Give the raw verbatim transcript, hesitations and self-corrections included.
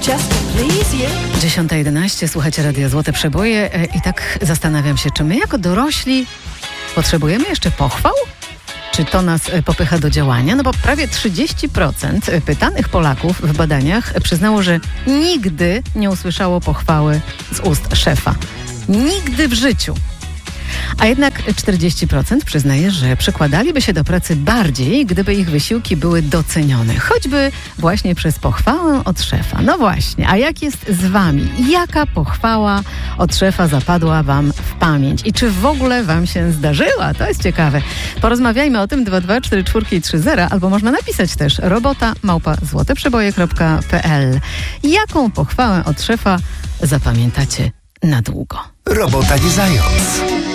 dziesiąta jedenaście, słuchacie Radia Złote Przeboje i tak zastanawiam się, czy my jako dorośli potrzebujemy jeszcze pochwał? Czy to nas popycha do działania? No bo prawie trzydzieści procent pytanych Polaków w badaniach przyznało, że nigdy nie usłyszało pochwały z ust szefa. Nigdy w życiu. A jednak czterdzieści procent przyznaje, że przykładaliby się do pracy bardziej, gdyby ich wysiłki były docenione. Choćby właśnie przez pochwałę od szefa. No właśnie, a jak jest z wami? Jaka pochwała od szefa zapadła wam w pamięć? I czy w ogóle wam się zdarzyła? To jest ciekawe. Porozmawiajmy o tym dwa dwa cztery cztery trzy zero, albo można napisać też robota małpa złoteprzeboje kropka p l. Jaką pochwałę od szefa zapamiętacie na długo? Robota nie zając.